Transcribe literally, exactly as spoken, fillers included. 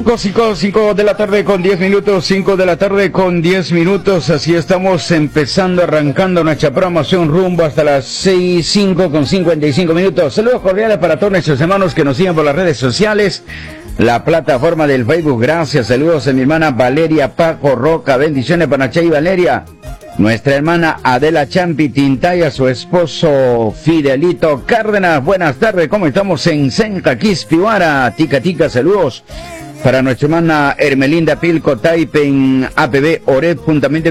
cinco, cinco, cinco de la tarde con diez minutos, cinco de la tarde con diez minutos, así estamos empezando, arrancando nuestra programación rumbo hasta las seis, cinco con cincuenta y cinco minutos. Saludos cordiales para todos nuestros hermanos que nos siguen por las redes sociales, la plataforma del Facebook, gracias, saludos a mi hermana Valeria Paco Roca, bendiciones para Nachay y Valeria. Nuestra hermana Adela Champi Tintaya, su esposo Fidelito Cárdenas. Buenas tardes, ¿cómo estamos en Senca Quispihuara? Tica Tica, saludos para nuestra hermana Hermelinda Pilco Taipe en A P B Oret, juntamente